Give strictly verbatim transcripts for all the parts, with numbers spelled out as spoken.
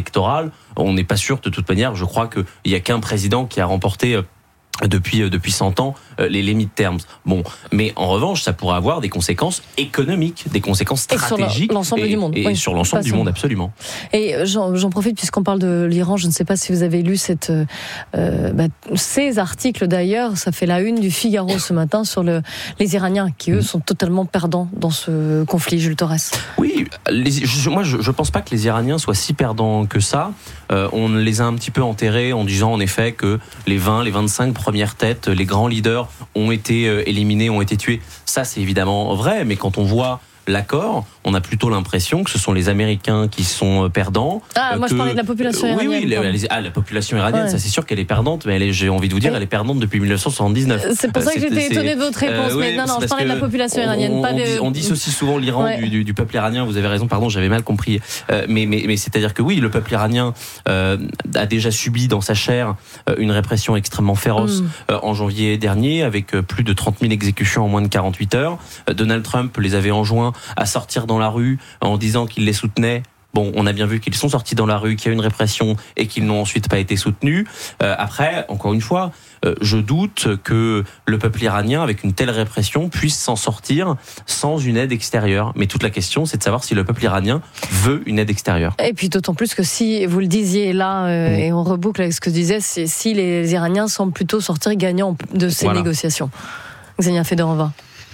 électorale, on n'est pas sûr de toute manière. Je crois qu'il n'y a qu'un président qui a remporté depuis depuis cent ans les, les mid-terms. Bon, mais en revanche, ça pourrait avoir des conséquences économiques, des conséquences stratégiques. Et sur l'ensemble et, du monde. Et oui, sur l'ensemble du monde, absolument. Et j'en, j'en profite puisqu'on parle de l'Iran. Je ne sais pas si vous avez lu cette, euh, bah, ces articles d'ailleurs. Ça fait la une du Figaro ce matin sur le, les Iraniens qui, eux, sont totalement perdants dans ce conflit. Jules Torres. Oui, les, je, moi, je ne pense pas que les Iraniens soient si perdants que ça. Euh, on les a un petit peu enterrés en disant en effet que les vingt, les vingt-cinq premières têtes, les grands leaders ont été éliminés, ont été tués. Ça, c'est évidemment vrai, mais quand on voit l'accord, on a plutôt l'impression que ce sont les Américains qui sont perdants. Ah, euh, moi que... je parlais de la population iranienne. Oui, oui, la, la, ah, la population iranienne, ouais. Ça c'est sûr qu'elle est perdante, mais elle est, j'ai envie de vous dire, elle est perdante depuis dix-neuf cent soixante-dix-neuf. C'est pour ça que j'étais étonné de votre réponse, euh, mais oui, non, non, je parlais de la population iranienne. On, pas on, de... dit, on dissocie souvent l'Iran ouais. du, du, du peuple iranien, vous avez raison, pardon, j'avais mal compris. Euh, mais, mais, mais c'est-à-dire que oui, le peuple iranien euh, a déjà subi dans sa chair euh, une répression extrêmement féroce mm. euh, en janvier dernier, avec euh, plus de trente mille exécutions en moins de quarante-huit heures. Euh, Donald Trump les avait enjoints à sortir dans la rue en disant qu'ils les soutenaient. Bon, on a bien vu qu'ils sont sortis dans la rue, qu'il y a eu une répression et qu'ils n'ont ensuite pas été soutenus. Euh, après, encore une fois, euh, je doute que le peuple iranien, avec une telle répression, puisse s'en sortir sans une aide extérieure. Mais toute la question, c'est de savoir si le peuple iranien veut une aide extérieure. Et puis d'autant plus que si, vous le disiez là, euh, mmh. et on reboucle avec ce que je disais, c'est si les Iraniens semblent plutôt sortir gagnants de ces voilà. négociations. Xenia Fedorova.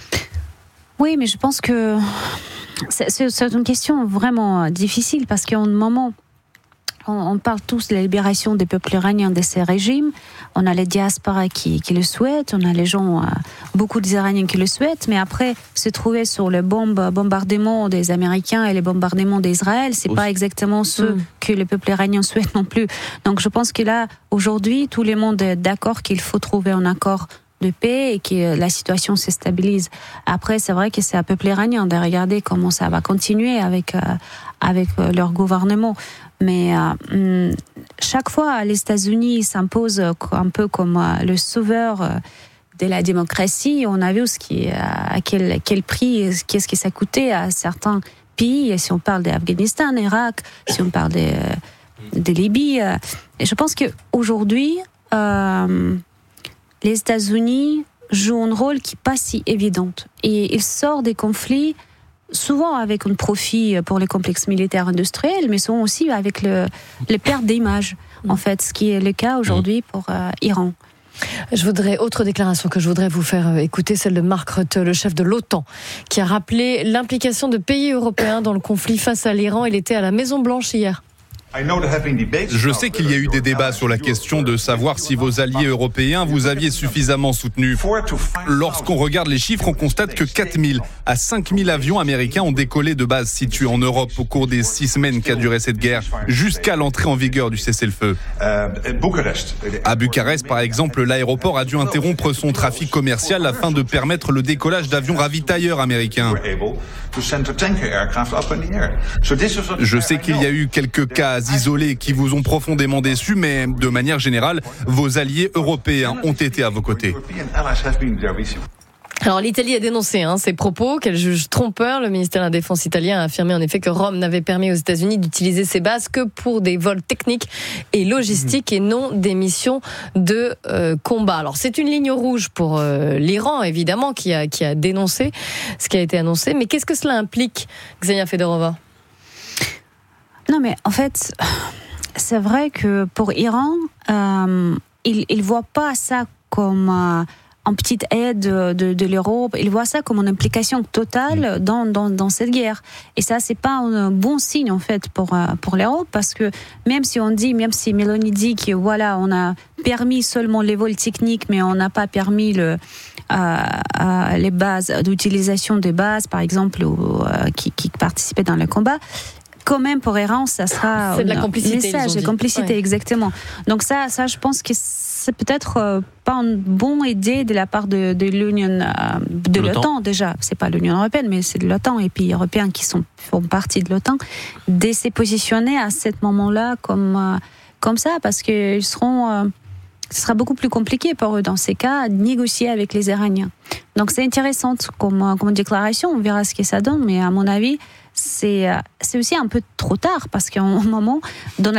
Oui, mais je pense que c'est, c'est une question vraiment difficile parce qu'en moment, on, on parle tous de la libération des peuples iraniens de ces régimes. On a les diasporas qui, qui le souhaitent, on a les gens, beaucoup d'Iraniens qui le souhaitent, mais après, se trouver sur le bombe, bombardement des Américains et les bombardements d'Israël, c'est pas exactement ce mmh. que le peuple iranien souhaite non plus. Donc je pense que là, aujourd'hui, tout le monde est d'accord qu'il faut trouver un accord de paix et que la situation se stabilise. Après, c'est vrai que c'est un peuple iranien de regarder comment ça va continuer avec, euh, avec euh, leur gouvernement. Mais euh, chaque fois, les États-Unis s'imposent un peu comme euh, le sauveur euh, de la démocratie. On a vu ce qui, euh, à quel, quel prix, qu'est-ce que ça coûtait à certains pays. Si on parle d'Afghanistan, Irak, si on parle de, euh, de Libye. Euh, et je pense qu'aujourd'hui, euh, les États-Unis jouent un rôle qui n'est pas si évident. Et ils sortent des conflits, souvent avec un profit pour les complexes militaires industriels, mais souvent aussi avec le, les pertes d'image, en fait, ce qui est le cas aujourd'hui pour euh, l'Iran. Je voudrais, autre déclaration que je voudrais vous faire écouter, celle de Mark Rutte, le chef de l'OTAN, qui a rappelé l'implication de pays européens dans le conflit face à l'Iran. Il était à la Maison-Blanche hier. Je sais qu'il y a eu des débats sur la question de savoir si vos alliés européens vous aviez suffisamment soutenu. Lorsqu'on regarde les chiffres, on constate que quatre mille à cinq mille avions américains ont décollé de bases situées en Europe au cours des six semaines qu'a duré cette guerre, jusqu'à l'entrée en vigueur du cessez-le-feu. À Bucarest, par exemple, l'aéroport a dû interrompre son trafic commercial afin de permettre le décollage d'avions ravitailleurs américains. Je sais qu'il y a eu quelques cas isolés qui vous ont profondément déçus, mais de manière générale, vos alliés européens ont été à vos côtés. Alors l'Italie a dénoncé hein, ces propos qu'elle juge trompeurs. Le ministère de la Défense italien a affirmé en effet que Rome n'avait permis aux États-Unis d'utiliser ces bases que pour des vols techniques et logistiques mmh. et non des missions de euh, combat. Alors c'est une ligne rouge pour euh, l'Iran évidemment qui a, qui a dénoncé ce qui a été annoncé. Mais qu'est-ce que cela implique, Xenia Fedorova ? Non, mais en fait, c'est vrai que pour l'Iran, euh, il ne voit pas ça comme euh, une petite aide de, de l'Europe. Il voit ça comme une implication totale dans, dans, dans cette guerre. Et ça, ce n'est pas un bon signe, en fait, pour, euh, pour l'Europe, parce que même si on dit, même si Meloni dit que voilà, on a permis seulement les vols techniques, mais on n'a pas permis le, euh, euh, les bases, d'utilisation des bases, par exemple, ou, euh, qui, qui participaient dans le combat, quand même pour Iran, ça sera c'est de la complicité, message de complicité, ouais. Exactement. Donc ça, ça, je pense que c'est peut-être euh, pas une bonne idée de la part de, de l'Union, euh, de l'OTAN. l'OTAN déjà. C'est pas l'Union européenne, mais c'est de l'OTAN et pays européens qui sont font partie de l'OTAN, de se positionner à ce moment-là comme euh, comme ça, parce que ils seront. Euh, ce sera beaucoup plus compliqué pour eux, dans ces cas, de négocier avec les Iraniens. Donc c'est intéressant comme, comme déclaration, on verra ce que ça donne, mais à mon avis, c'est, c'est aussi un peu trop tard, parce qu'à un moment, dans la